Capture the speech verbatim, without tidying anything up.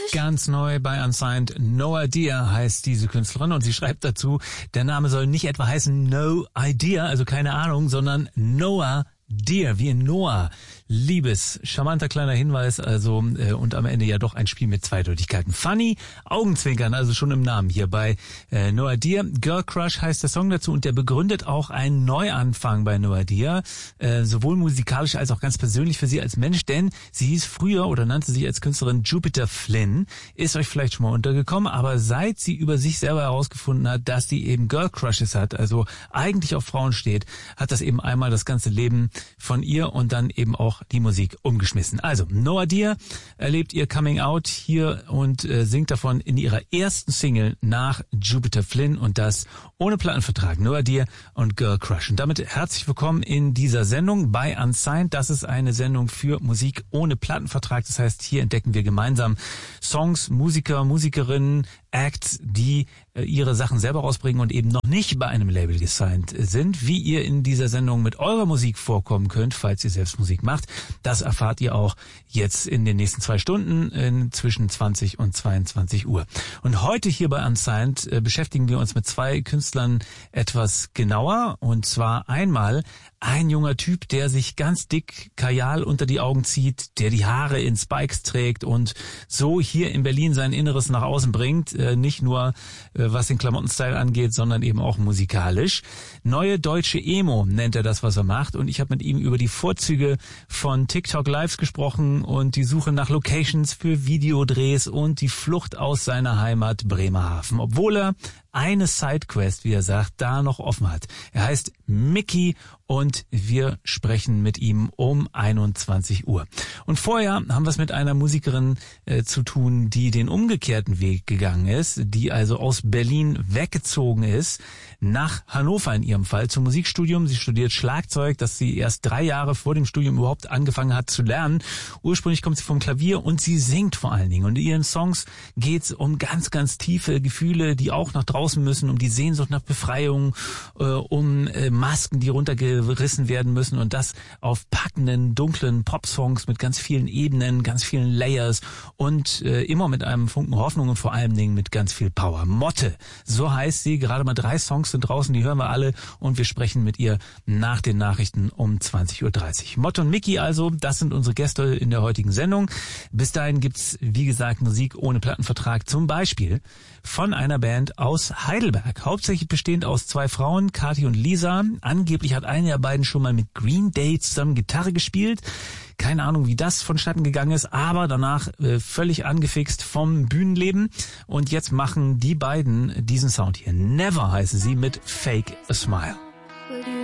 Ganz neu bei Unsigned, No Idea heißt diese Künstlerin und sie schreibt dazu, der Name soll nicht etwa heißen No Idea, also keine Ahnung, sondern Noah Dear, wie in Noah. Liebes, charmanter kleiner Hinweis, also äh, und am Ende ja doch ein Spiel mit Zweideutigkeiten. Funny, Augenzwinkern, also schon im Namen hier bei äh, No Idea. Girl Crush heißt der Song dazu und der begründet auch einen Neuanfang bei No Idea, äh, sowohl musikalisch als auch ganz persönlich für sie als Mensch, denn sie hieß früher oder nannte sich als Künstlerin Jupiter Flynn, ist euch vielleicht schon mal untergekommen, aber seit sie über sich selber herausgefunden hat, dass sie eben Girl Crushes hat, also eigentlich auf Frauen steht, hat das eben einmal das ganze Leben von ihr und dann eben auch die Musik umgeschmissen. Also, No Idea erlebt ihr Coming Out hier und äh, singt davon in ihrer ersten Single nach Jupiter Flynn und das ohne Plattenvertrag. No Idea und Girl Crush. Und damit herzlich willkommen in dieser Sendung bei Unsigned. Das ist eine Sendung für Musik ohne Plattenvertrag. Das heißt, hier entdecken wir gemeinsam Songs, Musiker, Musikerinnen, Acts, die äh, ihre Sachen selber rausbringen und eben noch nicht bei einem Label gesigned sind. Wie ihr in dieser Sendung mit eurer Musik vorkommen könnt, falls ihr selbst Musik macht, das erfahrt ihr auch jetzt in den nächsten zwei Stunden in zwischen zwanzig und zweiundzwanzig Uhr. Und heute hier bei Unsigned äh, beschäftigen wir uns mit zwei Künstlern etwas genauer. Und zwar einmal ein junger Typ, der sich ganz dick Kajal unter die Augen zieht, der die Haare in Spikes trägt und so hier in Berlin sein Inneres nach außen bringt. Äh, nicht nur äh, was den Klamottenstyle angeht, sondern eben auch musikalisch. Neue deutsche Emo nennt er das, was er macht. Und ich habe mit ihm über die Vorzüge von TikTok Lives gesprochen und die Suche nach Locations für Videodrehs und die Flucht aus seiner Heimat Bremerhaven. Obwohl er eine Sidequest, wie er sagt, da noch offen hat. Er heißt Mickey und wir sprechen mit ihm um einundzwanzig Uhr. Und vorher haben wir es mit einer Musikerin äh, zu tun, die den umgekehrten Weg gegangen ist, die also aus Berlin weggezogen ist, nach Hannover in ihrem Fall zum Musikstudium. Sie studiert Schlagzeug, das sie erst drei Jahre vor dem Studium überhaupt angefangen hat zu lernen. Ursprünglich kommt sie vom Klavier und sie singt vor allen Dingen. Und in ihren Songs geht es um ganz, ganz tiefe Gefühle, die auch nach draußen müssen, um die Sehnsucht nach Befreiung, äh, um äh, Masken, die runtergerissen werden müssen und das auf packenden, dunklen Popsongs mit ganz vielen Ebenen, ganz vielen Layers und äh, immer mit einem Funken Hoffnung und vor allen Dingen mit ganz viel Power. Motte, so heißt sie, gerade mal drei Songs sind draußen, die hören wir alle und wir sprechen mit ihr nach den Nachrichten um zwanzig Uhr dreißig. Motte und Mickey also, das sind unsere Gäste in der heutigen Sendung. Bis dahin gibt's, wie gesagt, Musik ohne Plattenvertrag, zum Beispiel von einer Band aus Heidelberg, hauptsächlich bestehend aus zwei Frauen, Kathi und Lisa. Angeblich hat eine der beiden schon mal mit Green Day zusammen Gitarre gespielt. Keine Ahnung, wie das vonstatten gegangen ist, aber danach äh, völlig angefixt vom Bühnenleben. Und jetzt machen die beiden diesen Sound hier. Never heißen sie mit Fake a Smile.